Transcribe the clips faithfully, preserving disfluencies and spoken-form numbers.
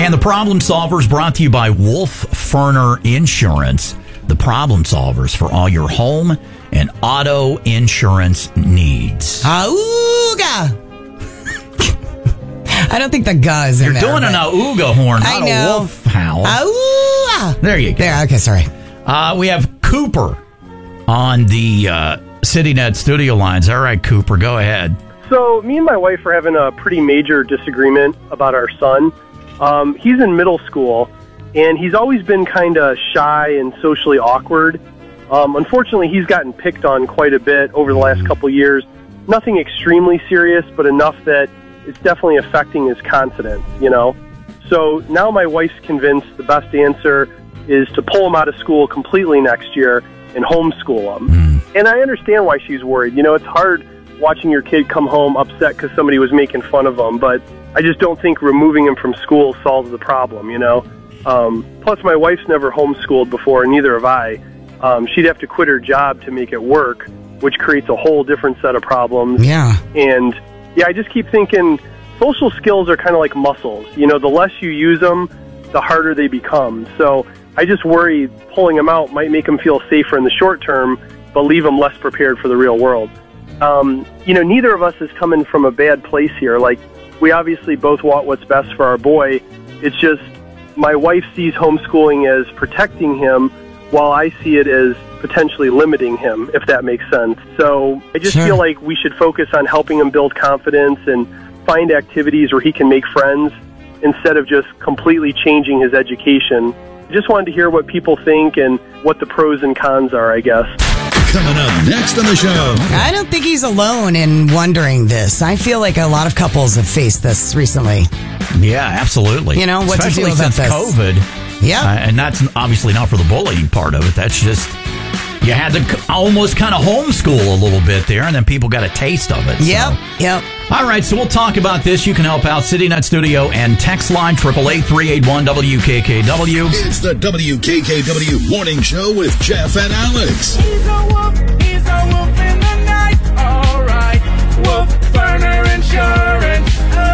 And the Problem Solvers brought to you by Wolf Ferner Insurance. The Problem Solvers for all your home and auto insurance needs. Auga! I don't think the ga is in You're there. You're doing an auga horn, not I know. a wolf howl. Auga! There you go. There, okay, sorry. Uh, we have Cooper on the uh, CityNet studio lines. All right, Cooper, go ahead. So me and my wife are having a pretty major disagreement about our son. Um, he's in middle school, and he's always been kind of shy and socially awkward. Um, unfortunately, he's gotten picked on quite a bit over the last couple years. Nothing extremely serious, but enough that it's definitely affecting his confidence, you know? So now my wife's convinced the best answer is to pull him out of school completely next year and homeschool him. Mm. And I understand why she's worried. You know, it's hard watching your kid come home upset because somebody was making fun of him, but I just don't think removing him from school solves the problem, you know? Um, plus, my wife's never homeschooled before, and neither have I. Um, she'd have to quit her job to make it work, which creates a whole different set of problems. Yeah. And yeah, I just keep thinking social skills are kind of like muscles. You know, the less you use them, the harder they become. So I just worry pulling them out might make them feel safer in the short term, but leave them less prepared for the real world. Um, you know, neither of us is coming from a bad place here. Like, we obviously both want what's best for our boy. It's just my wife sees homeschooling as protecting him, while I see it as potentially limiting him, if that makes sense. So I just Sure. feel like we should focus on helping him build confidence and find activities where he can make friends instead of just completely changing his education. I just wanted to hear what people think and what the pros and cons are, I guess. Coming up next on the show. I don't think he's alone in wondering this. I feel like a lot of couples have faced this recently. Yeah, absolutely. You know, what to Especially do about since this. COVID. Yeah. Uh, and that's obviously not for the bullying part of it. That's just, you had to c- almost kind of homeschool a little bit there, and then people got a taste of it. Yep, so. yep. All right, so we'll talk about this. You can help out CityNet Studio and text line eight eight eight, three eight one, W K K W. It's the W K K W Morning Show with Jeff and Alex. He's a wolf, he's a wolf in the night. All right, Wolf Ferner Insurance.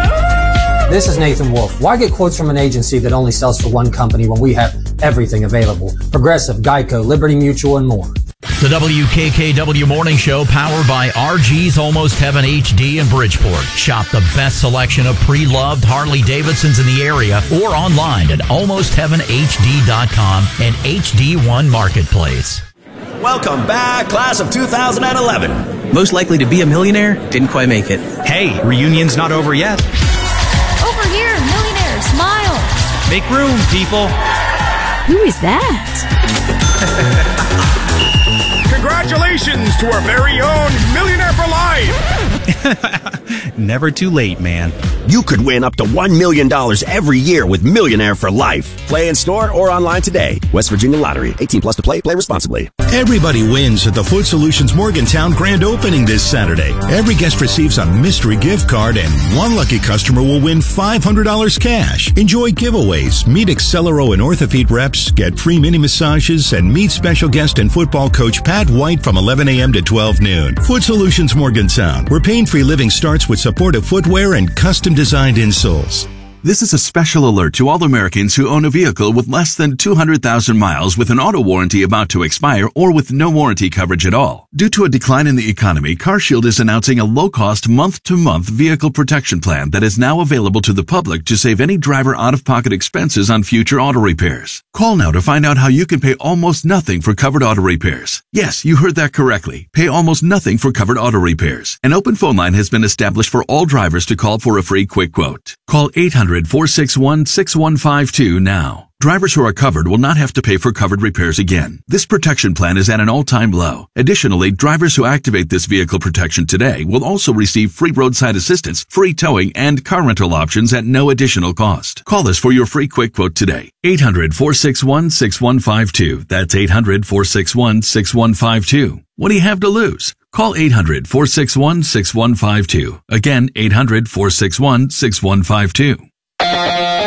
Oh. This is Nathan Wolf. Why get quotes from an agency that only sells for one company when we have everything available? Progressive, Geico, Liberty Mutual, and more. The W K K W Morning Show, powered by R G's Almost Heaven H D in Bridgeport. Shop the best selection of pre-loved Harley-Davidsons in the area or online at almost heaven H D dot com and H D one Marketplace. Welcome back, class of two thousand eleven. Most likely to be a millionaire, didn't quite make it. Hey, reunion's not over yet. Over here, millionaire, smile. Make room, people. Who is that? Congratulations to our very own Millionaire for Life. Never too late, man. You could win up to one million dollars every year with Millionaire for Life. Play in store or online today. West Virginia Lottery. eighteen plus to play. Play responsibly. Everybody wins at the Food Solutions Morgantown grand opening this Saturday. Every guest receives a mystery gift card, and one lucky customer will win five hundred dollars cash. Enjoy giveaways, meet Accelero and Orthofeet reps, get free mini massages, and meet special guest and football coach Pat White from eleven a.m. to twelve noon. Food Solutions Morgantown, where pain-free living starts with supportive footwear and custom-designed insoles. This is a special alert to all Americans who own a vehicle with less than two hundred thousand miles with an auto warranty about to expire or with no warranty coverage at all. Due to a decline in the economy, CarShield is announcing a low-cost month-to-month vehicle protection plan that is now available to the public to save any driver out-of-pocket expenses on future auto repairs. Call now to find out how you can pay almost nothing for covered auto repairs. Yes, you heard that correctly. Pay almost nothing for covered auto repairs. An open phone line has been established for all drivers to call for a free quick quote. Call eight hundred, four six one, six one five two now. Drivers who are covered will not have to pay for covered repairs again. This protection plan is at an all-time low. Additionally, drivers who activate this vehicle protection today will also receive free roadside assistance, free towing, and car rental options at no additional cost. Call us for your free quick quote today. eight hundred, four six one, six one five two. That's eight hundred, four six one, six one five two. What do you have to lose? Call eight hundred, four six one, six one five two. Again, eight hundred, four six one, six one five two.